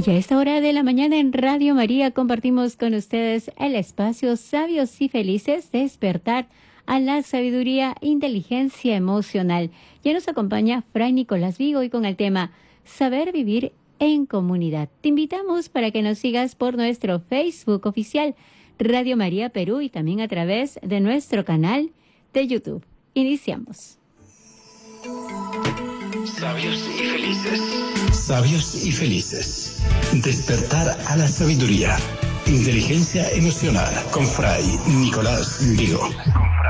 Y a esta hora de la mañana en Radio María compartimos con ustedes el espacio Sabios y Felices, despertar a la sabiduría, inteligencia emocional. Ya nos acompaña Fray Nicolás Vigo y con el tema Saber Vivir en Comunidad. Te invitamos para que nos sigas por nuestro Facebook oficial Radio María Perú y también a través de nuestro canal de YouTube. Iniciamos. Sabios y felices. Sabios y felices. Despertar a la sabiduría. Inteligencia emocional con Fray Nicolás Vigo.